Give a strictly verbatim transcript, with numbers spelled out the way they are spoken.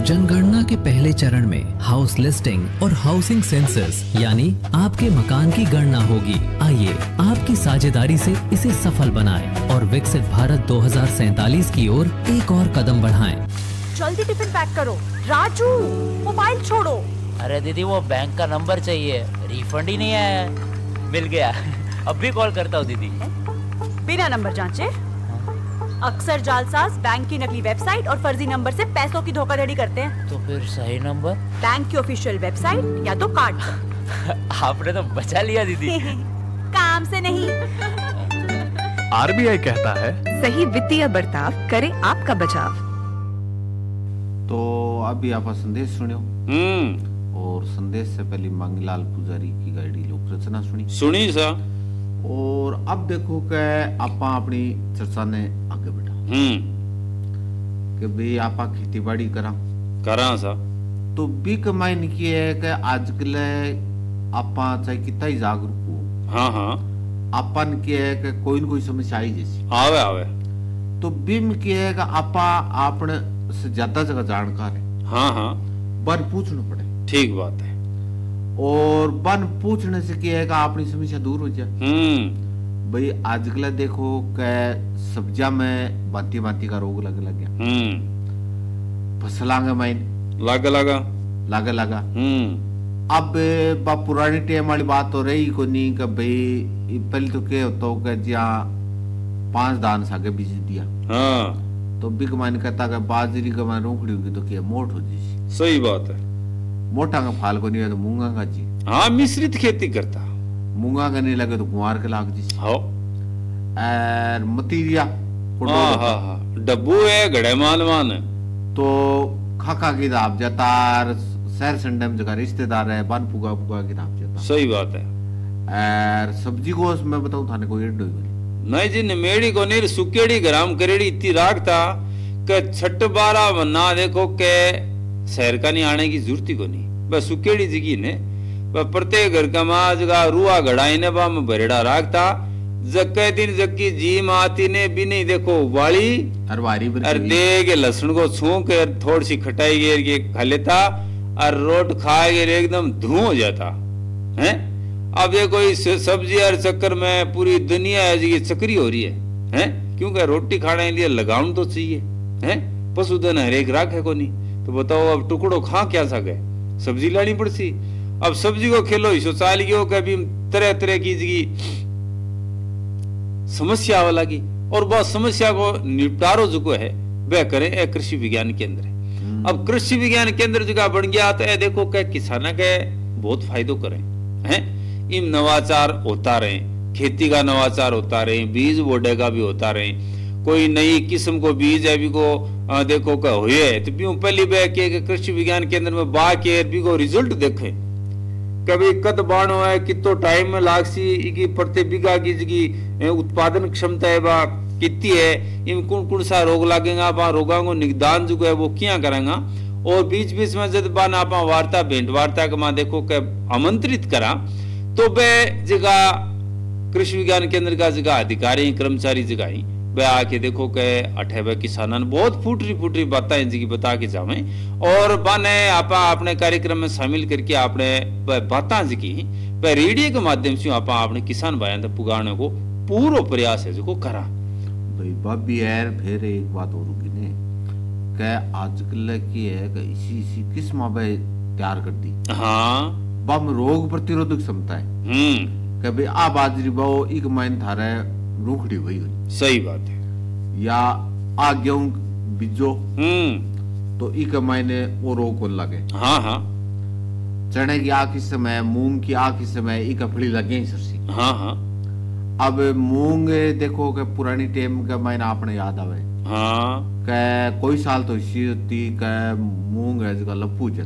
जनगणना के पहले चरण में हाउस लिस्टिंग और हाउसिंग सेंसस यानी आपके मकान की गणना होगी। आइए आपकी साझेदारी से इसे सफल बनाएं और विकसित भारत दो हज़ार सैतालीस की ओर एक और कदम बढ़ाएं। जल्दी टिफिन पैक करो। राजू, मोबाइल छोड़ो। अरे दीदी वो बैंक का नंबर चाहिए, रिफंड ही नहीं आया है। मिल गया। अब भी कॉल करता हूँ दीदी। बिना नंबर जांचे अक्सर जालसाज बैंक की नकली वेबसाइट और फर्जी नंबर से पैसों की धोखाधड़ी करते हैं। तो फिर सही नंबर? बैंक की ऑफिशियल वेबसाइट या तो कार्ड। आपने तो बचा लिया दीदी। काम से नहीं। आरबीआई कहता है सही वित्तीय बर्ताव करे आपका बचाव। तो अभी आप संदेश सुनियो। हम्म और संदेश से पहले मांगीलाल पुजारी की गाड़ी लोक रचना सुनी सुनी सा। और अब देखो के आपा अपनी चर्चा ने आगे बढ़ा हम्म कि भाई आपा खेती बाड़ी करा करा सा तो भी कमाई निकी है कि आजकल आपा चाहे कितना ही जागरूक हो, हाँ हाँ आपन के है कि कोई न कोई समस्या आई जैसी आवे आवे तो बिम की है कि आपा आपने से ज्यादा जगह जानकार है। हाँ हाँ बन पूछना पड़े। ठीक बात है। और बन पूछने से क्या है कि अपनी समस्या दूर हो जाए। हम्म भाई आजकल देखो के सब्जियां में भांति भांति का रोग लगे लग गया। हम्म फसलां के माइन लगा लगा लगा लगा हम्म अब बा पुरानी टाइम वाली बात तो रही को नहीं कि भाई पहले तो क्या होता हो कि जहाँ पांच दान सागे बीज दिया हाँ तो बिग मान कहता कि बाजरी का मैं रोकड़ी होगी तो क्या मोट हो जी। सही बात है। मोटा का फाल को नहीं है तो मूंगा का जी। हाँ मिश्रित खेती करता मूंगा का नहीं लगे तो कुंवार के लाग जी। हाँ और मतीरिया हाँ हाँ हाँ डब्बू है घड़े मालवान है तो खाका की दाब जाता शहर संडम जगह रिश्तेदार है बन पुगा पुगा की दाब जाता। सही बात है। और सब्जी को मैं बताऊं थाने को एड होई नहीं जी निमेड़ी को नहीं सुकेड़ी ग्राम करेड़ी इतनी राग था कि छठ बारह वन्ना देखो के शहर का नहीं आने की जरूरत ही को नहीं बस सुकेड़ी जगी ने प्रत्येक घर का माज का रुआ घड़ाई ने बा में भरेड़ा राग था जक्के दिन जक्की जी माती ने भी नहीं देखो वाली और वारी और दे के लहसुन को छू के थोड़ी सी खटाई गेर के खा लेता और रोट खा के एकदम धुआं हो जाता है। अब देखो इस सब्जी और चक्कर में पूरी दुनिया है चक्री हो रही है हैं क्योंकि रोटी खाने के लिए लगाउन तो चाहिए हैं पशुधन हर एक राख है को नहीं तो बताओ अब टुकड़ो खा क्या सके सब्जी लानी पड़ती। अब सब्जी को खेलो इसो चाल गयो कभी तरह तरह की समस्या वाला की और वह समस्या को निपटारो जो है वह करे ए कृषि विज्ञान केंद्र है। अब कृषि विज्ञान केंद्र जगह बन गया तो ये देखो क्या किसाना के बहुत फायदो करे हैं इन नवाचार होता रहे खेती का नवाचार होता रहे बीज बोडे का भी होता रहे कोई नई किस्म को बीज है भी को आ, देखो का हुए तो भी पहली बार के कृषि विज्ञान केंद्र में बा के भी को रिजल्ट देखे कभी कद बाणो है कितो टाइम में लागसी की प्रति बीघा की जगी उत्पादन क्षमता है बा कितनी है इन कौन कौन सा रोग लगेगा बा रोगा को निदान जो है वो क्या करेंगा और बीच बीच में जब बान आप वार्ता भेंट वार्ता के मां देखो के आमंत्रित करा तो वे जगह कृषि विज्ञान केंद्र का जगह अधिकारी कर्मचारी जगह ही वे आके देखो के अठे वे किसानन बहुत फूटरी फूटरी बातें जी बता के जावे और बने आपा अपने कार्यक्रम में शामिल करके आपने बातें जी वे रेडियो के माध्यम से आपा अपने किसान भाइयों तक पुगाने को पूरा प्रयास है जो करा भाई बाबी यार फिर एक बात और होगी ने के आजकल की है कि इसी इसी किस्म में तैयार कर दी। हाँ बम रोग प्रतिरोधक क्षमता है हम्म कि भाई आ बाजरी बाओ एक माइन थारे रूखड़ी हुई हुई सही बात है या आ गेहूं बीजो हम्म तो एक मायने वो रोग को लगे। हाँ हाँ चने की आख इस समय मूंग की आख इस समय एक फड़ी लगे सरसी। हाँ हाँ अब मूंग देखो के पुरानी टाइम का मायने आपने याद आवे हाँ के कोई साल तो इसी होती के मूंग है जगह लप्पू